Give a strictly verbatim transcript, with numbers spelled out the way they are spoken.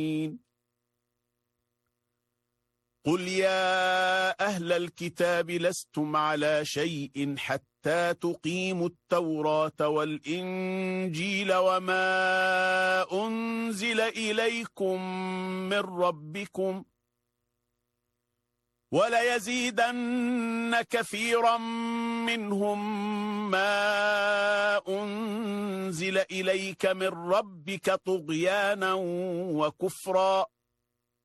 قل يا أهل الكتاب لستم على شيء حتى تقيموا التوراة والإنجيل وما أنزل إليكم من ربكم وليزيدن كثيرا منهم ما أنزل إليك من ربك طغيانا وكفرا